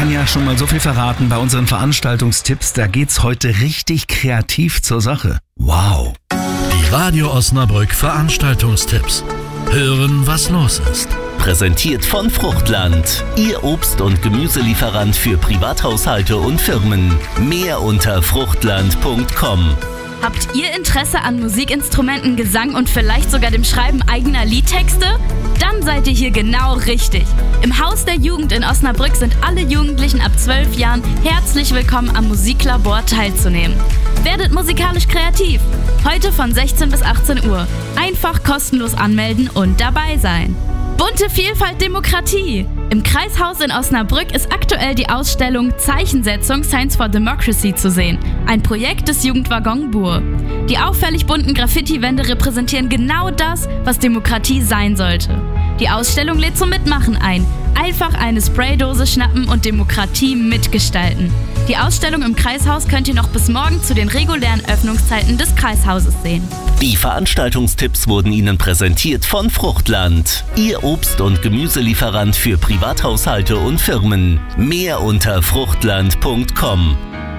kann ja schon mal so viel verraten, bei unseren Veranstaltungstipps, da geht's heute richtig kreativ zur Sache. Wow. Die Radio Osnabrück Veranstaltungstipps. Hören, was los ist. Präsentiert von Fruchtland, Ihr Obst- und Gemüselieferant für Privathaushalte und Firmen. Mehr unter fruchtland.com. Habt ihr Interesse an Musikinstrumenten, Gesang und vielleicht sogar dem Schreiben eigener Liedtexte? Dann seid ihr hier genau richtig. Im Haus der Jugend in Osnabrück sind alle Jugendlichen ab 12 Jahren herzlich willkommen, am Musiklabor teilzunehmen. Werdet musikalisch kreativ. Heute von 16 bis 18 Uhr. Einfach kostenlos anmelden und dabei sein. Bunte Vielfalt Demokratie. Im Kreishaus in Osnabrück ist aktuell die Ausstellung Zeichensetzung Science for Democracy zu sehen. Ein Projekt des Jugendwaggon Bur. Die auffällig bunten Graffiti-Wände repräsentieren genau das, was Demokratie sein sollte. Die Ausstellung lädt zum Mitmachen ein. Einfach eine Spraydose schnappen und Demokratie mitgestalten. Die Ausstellung im Kreishaus könnt ihr noch bis morgen zu den regulären Öffnungszeiten des Kreishauses sehen. Die Veranstaltungstipps wurden Ihnen präsentiert von Fruchtland, Ihr Obst- und Gemüselieferant für Privathaushalte und Firmen. Mehr unter fruchtland.com.